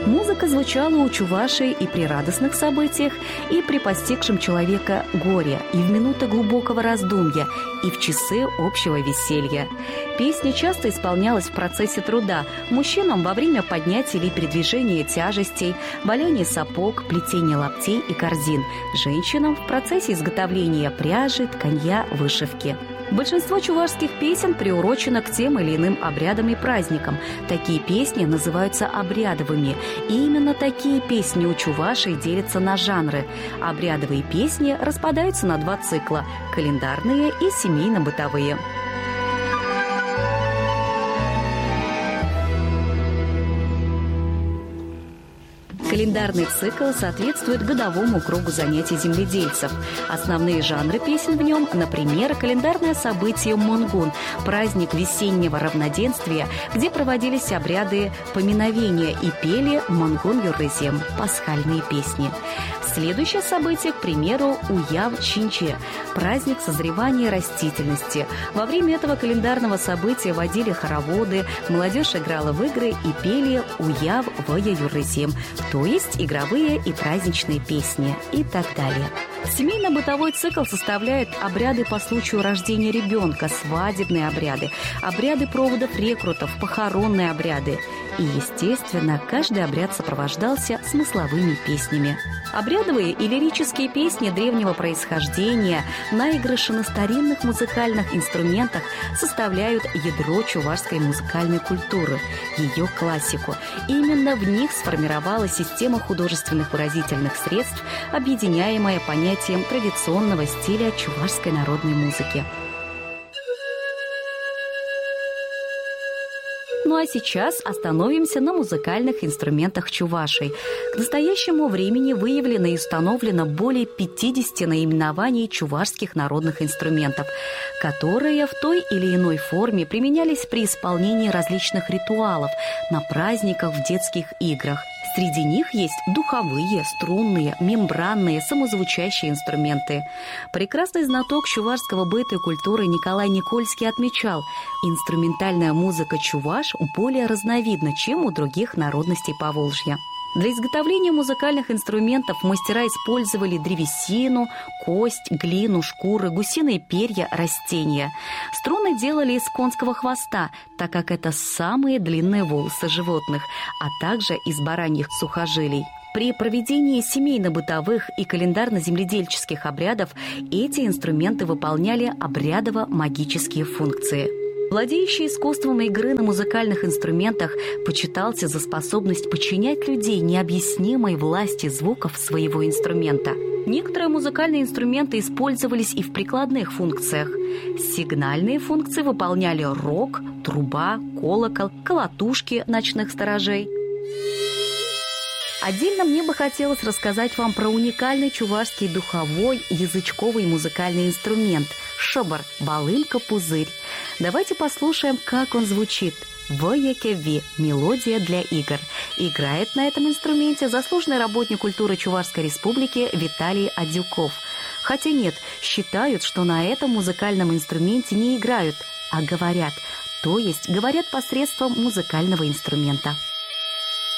Музыка звучала у чувашей и при радостных событиях, и при постигшем человека горе, и в минуты глубокого раздумья, и в часы общего веселья. Песня часто исполнялась в процессе труда, мужчинам во время поднятия или передвижения тяжестей, валяния сапог, плетения лаптей и корзин, женщинам в процессе изготовления пряжи, тканья, вышивки. Большинство чувашских песен приурочено к тем или иным обрядам и праздникам. Такие песни называются обрядовыми. И именно такие песни у чувашей делятся на жанры. Обрядовые песни распадаются на два цикла – календарные и семейно-бытовые. Календарный цикл соответствует годовому кругу занятий земледельцев. Основные жанры песен в нем, например, календарное событие Монгун, праздник весеннего равноденствия, где проводились обряды поминовения и пели Монгун-Юрызем, пасхальные песни. Следующее событие, к примеру, Уяв-Чинче, праздник созревания растительности. Во время этого календарного события водили хороводы, молодежь играла в игры и пели Уяв-Вая-Юрызем, то есть игровые и праздничные песни и так далее. Семейно-бытовой цикл составляет обряды по случаю рождения ребенка, свадебные обряды, обряды проводов рекрутов, похоронные обряды. И, естественно, каждый обряд сопровождался смысловыми песнями. Обрядовые и лирические песни древнего происхождения, наигрыши на старинных музыкальных инструментах составляют ядро чувашской музыкальной культуры, ее классику. Именно в них сформировалась система художественных выразительных средств, объединяемая понятием традиционного стиля чувашской народной музыки. Ну а сейчас остановимся на музыкальных инструментах чувашей. К настоящему времени выявлено и установлено более 50 наименований чувашских народных инструментов, которые в той или иной форме применялись при исполнении различных ритуалов, на праздниках, в детских играх. Среди них есть духовые, струнные, мембранные, самозвучащие инструменты. Прекрасный знаток чувашского быта и культуры Николай Никольский отмечал, инструментальная музыка чуваш более разновидна, чем у других народностей Поволжья. Для изготовления музыкальных инструментов мастера использовали древесину, кость, глину, шкуры, гусиные перья, растения. Струны делали из конского хвоста, так как это самые длинные волосы животных, а также из бараньих сухожилий. При проведении семейно-бытовых и календарно-земледельческих обрядов эти инструменты выполняли обрядово-магические функции. Владеющий искусством игры на музыкальных инструментах почитался за способность подчинять людей необъяснимой власти звуков своего инструмента. Некоторые музыкальные инструменты использовались и в прикладных функциях. Сигнальные функции выполняли рог, труба, колокол, колотушки ночных сторожей. Отдельно мне бы хотелось рассказать вам про уникальный чувашский духовой язычковый музыкальный инструмент – шобар, балынка-пузырь. Давайте послушаем, как он звучит. «Воякеви» – мелодия для игр. Играет на этом инструменте заслуженный работник культуры Чувашской Республики Виталий Адюков. Хотя нет, считают, что на этом музыкальном инструменте не играют, а говорят. То есть говорят посредством музыкального инструмента.